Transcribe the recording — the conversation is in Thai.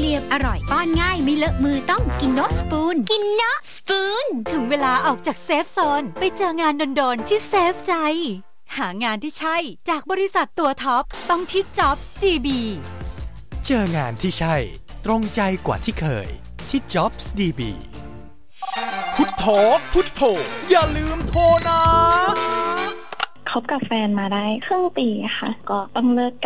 รียบอร่อยป้อนง่ายไม่เลอะมือต้องกินโนสปูนถึงเวลาออกจากเซฟโซนไปเจองานโดนๆที่เซฟใจหางานที่ใช่จากบริษัทตัวท็อปต้องที่ Jobs DB เจองานที่ใช่ตรงใจกว่าที่เคยที่ Jobs DB พุทโธพุทโธอย่าลืมโทรนะคบกับแฟนมาได้ครึ่งปีค่ะก็ต้องเลิก